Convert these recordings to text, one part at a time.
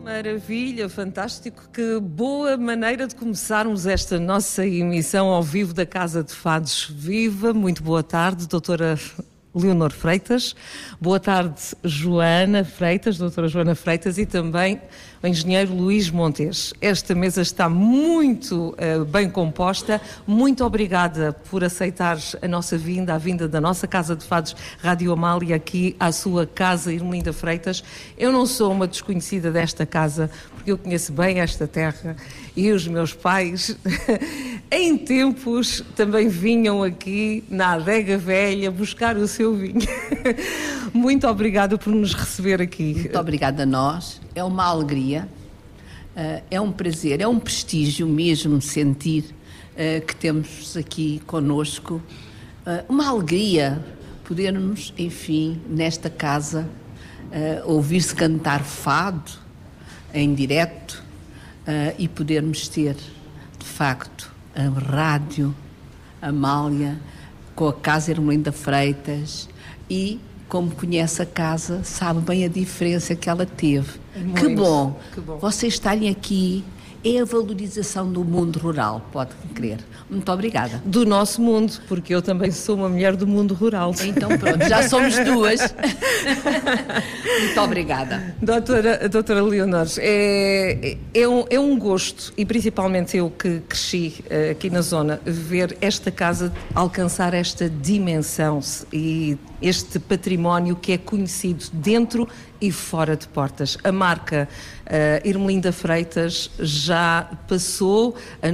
Maravilha, fantástico, que boa maneira de começarmos esta nossa emissão ao vivo da Casa de Fados. Viva, muito boa tarde, doutora Leonor Freitas, boa tarde Joana Freitas, doutora Joana Freitas e também o engenheiro Luís Montes. Esta mesa está muito bem composta, muito obrigada por aceitar a nossa vinda, a vinda da nossa Casa de Fados Rádio Amália aqui à sua casa, Irmelinda Freitas. Eu não sou uma desconhecida desta casa, porque eu conheço bem esta terra e os meus pais em tempos também vinham aqui na Adega Velha buscar o seu vinho. Muito obrigada por nos receber aqui. Muito obrigada a nós, é uma alegria, é um prazer, é um prestígio mesmo sentir que temos aqui conosco, uma alegria podermos, enfim, nesta casa, ouvir-se cantar fado em direto e podermos ter, de facto, a Rádio Amália com a Casa Irmelinda Freitas e, como conhece a casa, sabe bem a diferença que ela teve. Muito, que bom vocês estarem aqui. É a valorização do mundo rural, pode crer. Muito obrigada. Do nosso mundo, porque eu também sou uma mulher do mundo rural. Então pronto, já somos duas. Muito obrigada. Doutora Leonor, é um gosto, e principalmente eu que cresci aqui na zona, ver esta casa alcançar esta dimensão e este património que é conhecido dentro e fora de portas. A marca Irmelinda Freitas já passou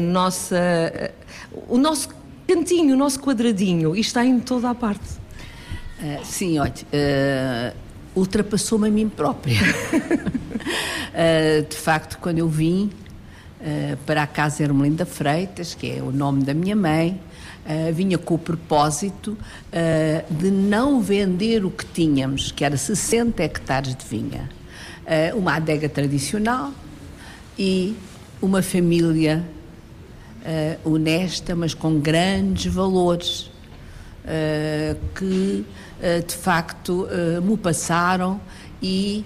o nosso cantinho, o nosso quadradinho, e está em toda a parte. Sim, olha, ultrapassou-me a mim própria. De facto, quando eu vim para a Casa Irmelinda Freitas, que é o nome da minha mãe, vinha com o propósito de não vender o que tínhamos, que era 60 hectares de vinha. Uma adega tradicional e uma família honesta, mas com grandes valores, que de facto me passaram e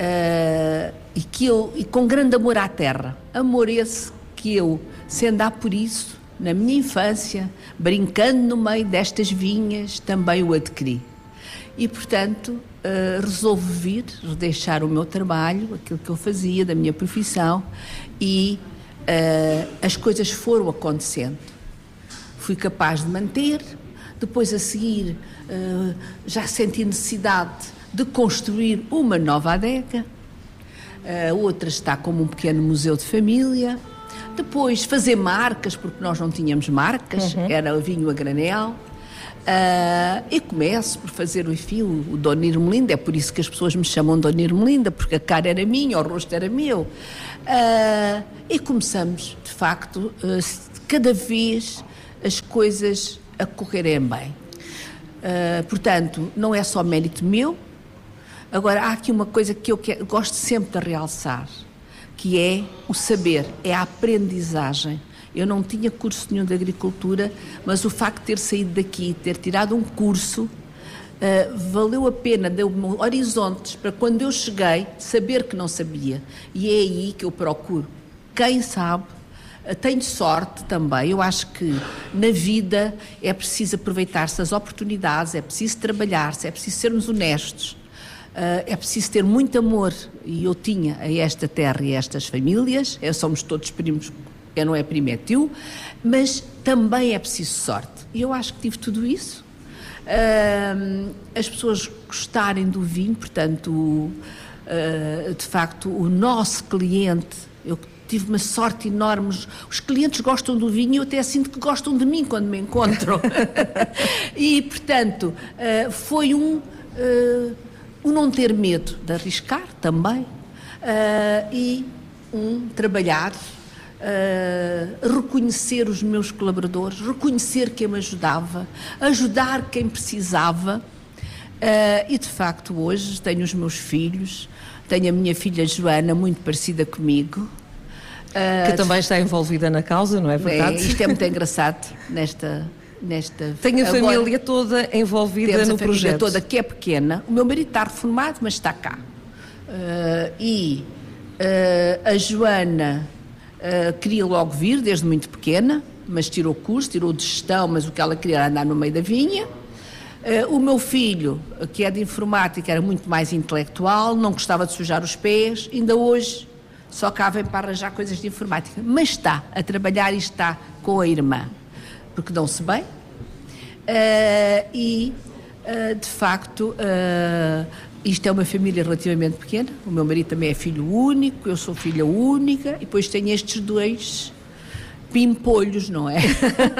com grande amor à terra. Amor esse que eu, sem andar por isso, na minha infância, brincando no meio destas vinhas, também o adquiri. E, portanto, resolvo vir, deixar o meu trabalho, aquilo que eu fazia, da minha profissão, e as coisas foram acontecendo. Fui capaz de manter, depois a seguir já senti necessidade de construir uma nova adega, a outra está como um pequeno museu de família. Depois fazer marcas, porque nós não tínhamos marcas, era vinho a granel. E começo por fazer o Dona Irmelinda, é por isso que as pessoas me chamam Dona Irmelinda, porque a cara era minha, o rosto era meu. E começamos, de facto, cada vez as coisas a correrem bem. Portanto, não é só mérito meu. Agora, há aqui uma coisa que eu gosto sempre de realçar, que é o saber, é a aprendizagem. Eu não tinha curso nenhum de agricultura, mas o facto de ter saído daqui, ter tirado um curso, valeu a pena, deu-me horizontes para quando eu cheguei, saber que não sabia. E é aí que eu procuro. Quem sabe, tenho sorte também. Eu acho que na vida é preciso aproveitar-se das oportunidades, é preciso trabalhar-se, é preciso sermos honestos. É preciso ter muito amor, e eu tinha a esta terra e a estas famílias, somos todos primos, quem não é primo é tio, mas também é preciso sorte. E eu acho que tive tudo isso. As pessoas gostarem do vinho, portanto, de facto, o nosso cliente, eu tive uma sorte enorme, os clientes gostam do vinho e eu até sinto que gostam de mim quando me encontram. E, portanto, foi o não ter medo de arriscar também, e trabalhar, reconhecer os meus colaboradores, reconhecer quem me ajudava, ajudar quem precisava, e de facto hoje tenho os meus filhos, tenho a minha filha Joana, muito parecida comigo. Que também está envolvida na causa, não é verdade? Isto é muito engraçado nesta Tenho a família toda envolvida no projeto. Temos a família toda, que é pequena. O meu marido está reformado, mas está cá. E A Joana queria logo vir, desde muito pequena, mas tirou curso, tirou de gestão, mas o que ela queria era andar no meio da vinha. O meu filho, que é de informática, era muito mais intelectual, não gostava de sujar os pés, ainda hoje só cá vem para arranjar coisas de informática, mas está a trabalhar e está com a irmã, porque dão-se bem. De facto, isto é uma família relativamente pequena. O meu marido também é filho único, eu sou filha única, e depois tenho estes dois pimpolhos, não é?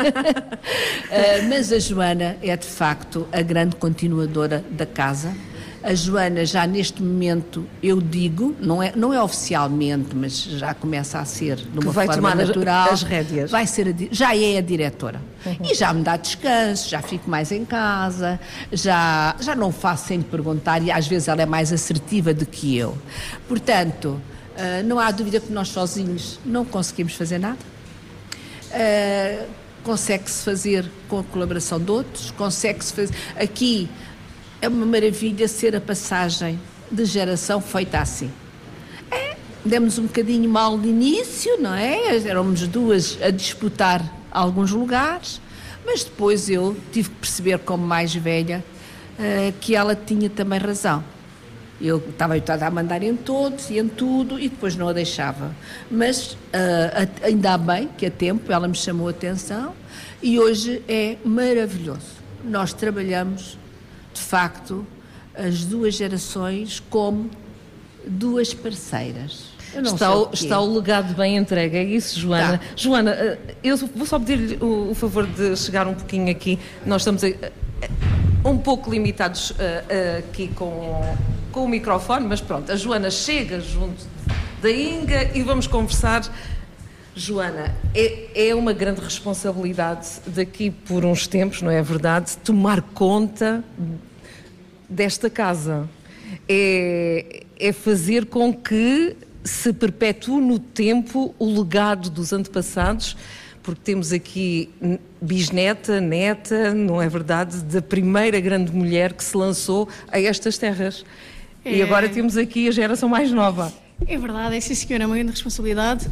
Mas a Joana é de facto a grande continuadora da casa. A Joana já neste momento, eu digo, não é oficialmente, mas já começa a ser de uma forma natural. As rédeas. Já é a diretora. E já me dá descanso, já fico mais em casa, já não faço sem perguntar, e às vezes ela é mais assertiva do que eu. Portanto, não há dúvida que nós sozinhos não conseguimos fazer nada. Consegue-se fazer com a colaboração de outros, consegue-se fazer. Aqui é uma maravilha ser a passagem de geração feita assim. Demos um bocadinho mal de início, não é? Éramos duas a disputar alguns lugares, mas depois eu tive que perceber, como mais velha, que ela tinha também razão. Eu estava habituada a mandar em todos e em tudo, e depois não a deixava. Mas ainda bem que a tempo ela me chamou a atenção, e hoje é maravilhoso. Nós trabalhamos, de facto, as duas gerações como duas parceiras. Está o legado bem entregue, é isso, Joana? Tá. Joana, eu vou só pedir-lhe o favor de chegar um pouquinho aqui. Nós estamos um pouco limitados aqui com o microfone, mas pronto, a Joana chega junto da Inga e vamos conversar. Joana, é uma grande responsabilidade daqui por uns tempos, não é verdade, tomar conta desta casa. É fazer com que se perpetue no tempo o legado dos antepassados, porque temos aqui bisneta, neta, não é verdade, da primeira grande mulher que se lançou a estas terras. E agora temos aqui a geração mais nova. É verdade, é sim senhora, é uma grande responsabilidade,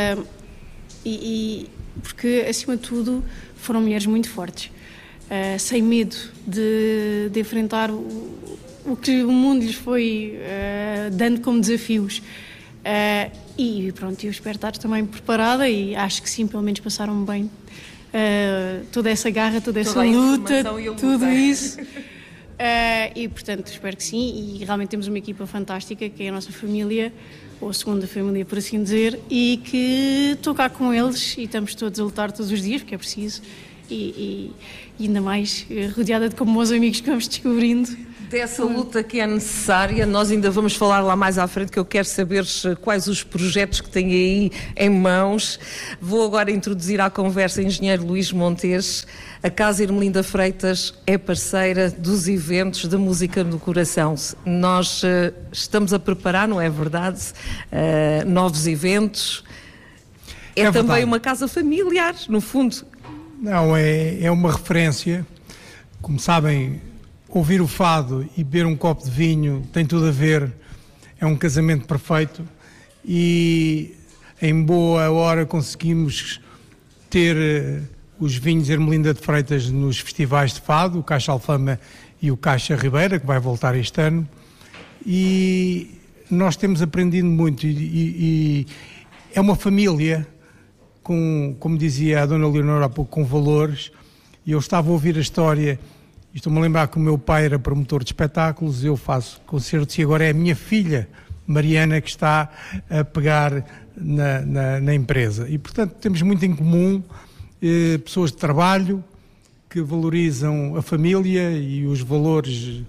porque acima de tudo foram mulheres muito fortes, sem medo de enfrentar o que o mundo lhes foi dando como desafios. E pronto, eu espero estar também preparada, e acho que sim, pelo menos passaram bem toda essa garra, toda essa luta, tudo isso. E portanto espero que sim, e realmente temos uma equipa fantástica que é a nossa família, ou a segunda família por assim dizer, e que estou cá com eles e estamos todos a lutar todos os dias, porque é preciso, e ainda mais rodeada de como bons amigos que vamos descobrindo. Dessa luta que é necessária, nós ainda vamos falar lá mais à frente, que eu quero saber quais os projetos que tem aí em mãos. Vou agora introduzir à conversa o engenheiro Luís Montes. A Casa Ermelinda Freitas é parceira dos eventos da Música no Coração. Nós estamos a preparar, não é verdade, novos eventos. É também verdade. Uma casa familiar, no fundo. Não, é uma referência. Como sabem, ouvir o fado e beber um copo de vinho tem tudo a ver, é um casamento perfeito, e em boa hora conseguimos ter os vinhos Ermelinda de Freitas nos festivais de fado, o Caixa Alfama e o Caixa Ribeira, que vai voltar este ano, e nós temos aprendido muito, e é uma família, como dizia a Dona Leonor há pouco, com valores, e eu estava a ouvir a história. Estou-me a lembrar que o meu pai era promotor de espetáculos, eu faço concertos, e agora é a minha filha, Mariana, que está a pegar na empresa. E, portanto, temos muito em comum, pessoas de trabalho que valorizam a família e os valores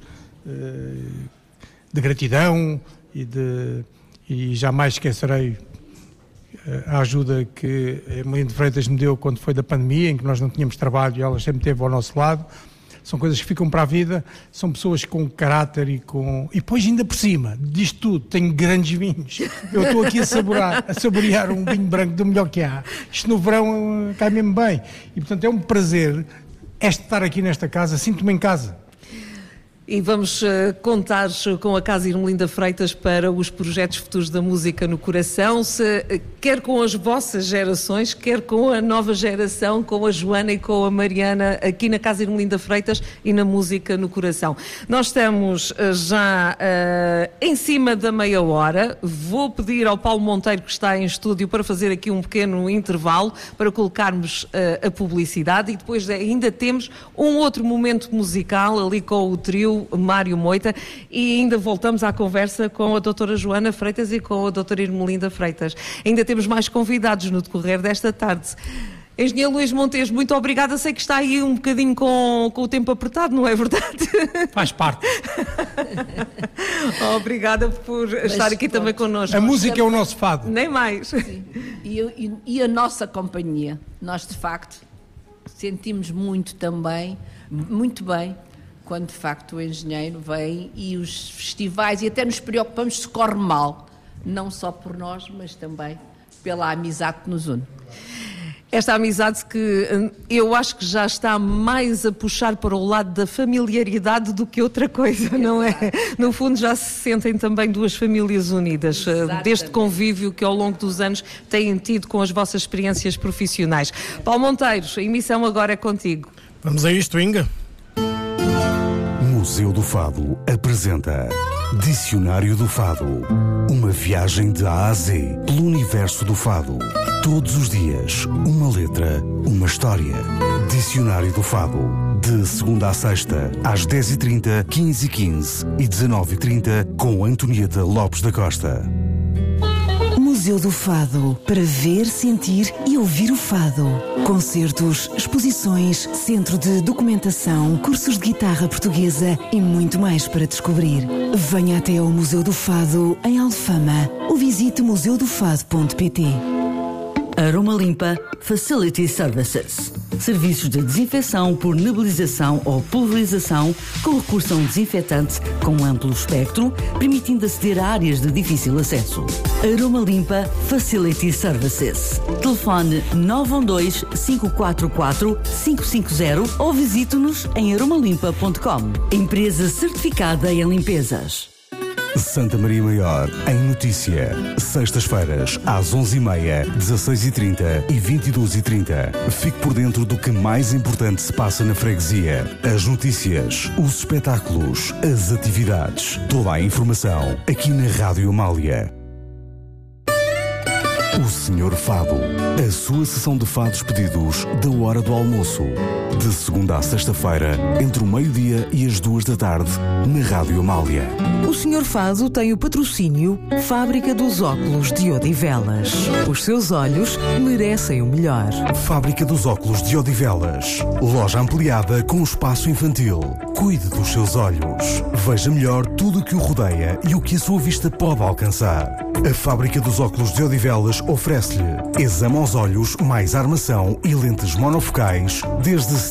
de gratidão, e jamais esquecerei a ajuda que a Ermelinda de Freitas me deu quando foi da pandemia, em que nós não tínhamos trabalho, e ela sempre esteve ao nosso lado. São coisas que ficam para a vida, são pessoas com caráter e depois ainda por cima, disto tudo, tenho grandes vinhos. Eu estou aqui a saborear um vinho branco do melhor que há. Isto no verão cai mesmo bem. E portanto é um prazer estar aqui nesta casa, sinto-me em casa. E vamos contar com a Casa Irmelinda Freitas para os projetos futuros da música no coração, quer com as vossas gerações, quer com a nova geração, com a Joana e com a Mariana, aqui na Casa Irmelinda Freitas e na música no coração. Nós estamos já em cima da meia hora. Vou pedir ao Paulo Monteiro, que está em estúdio, para fazer aqui um pequeno intervalo, para colocarmos a publicidade, e depois ainda temos um outro momento musical ali com o trio Mário Moita, e ainda voltamos à conversa com a doutora Joana Freitas e com a doutora Irmelinda Freitas. Ainda temos mais convidados no decorrer desta tarde. Engenheiro Luís Montes, muito obrigada. Sei que está aí um bocadinho com o tempo apertado, não é verdade? Faz parte. Obrigada por estar aqui também connosco. A música é o nosso fado. Nem mais. Sim. E a nossa companhia. Nós, de facto, sentimos muito bem, quando de facto o engenheiro vem, e os festivais, e até nos preocupamos se corre mal, não só por nós, mas também pela amizade que nos une. Esta amizade que eu acho que já está mais a puxar para o lado da familiaridade do que outra coisa, não é? No fundo já se sentem também duas famílias unidas, deste convívio que ao longo dos anos têm tido com as vossas experiências profissionais. Paulo Monteiro, a emissão agora é contigo. Vamos a isto, Inga. Museu do Fado apresenta Dicionário do Fado. Uma viagem de A a Z pelo universo do fado. Todos os dias, uma letra, uma história. Dicionário do Fado. De segunda a sexta, às 10h30, 15h15 e 19h30, com Antonieta Lopes da Costa. Museu do Fado, para ver, sentir e ouvir o fado. Concertos, exposições, centro de documentação, cursos de guitarra portuguesa e muito mais para descobrir. Venha até ao Museu do Fado, em Alfama, ou visite museudofado.pt. Aroma Limpa Facility Services. Serviços de desinfecção por nebulização ou pulverização com recurso a um desinfetante com amplo espectro, permitindo aceder a áreas de difícil acesso. Aroma Limpa Facility Services. Telefone 912-544-550 ou visite-nos em aromalimpa.com. Empresa certificada em limpezas. Santa Maria Maior, em notícia. Sextas-feiras, às 11h30, 16h30 e 22h30. Fique por dentro do que mais importante se passa na freguesia. As notícias, os espetáculos, as atividades. Toda a informação aqui na Rádio Amália. O Senhor Fado. A sua sessão de fados pedidos da hora do almoço. De segunda à sexta-feira, entre o meio-dia e as 2 da tarde, na Rádio Amália. O Senhor Fado tem o patrocínio Fábrica dos Óculos de Odivelas. Os seus olhos merecem o melhor. Fábrica dos Óculos de Odivelas. Loja ampliada com espaço infantil. Cuide dos seus olhos. Veja melhor tudo o que o rodeia e o que a sua vista pode alcançar. A Fábrica dos Óculos de Odivelas oferece-lhe exame aos olhos, mais armação e lentes monofocais desde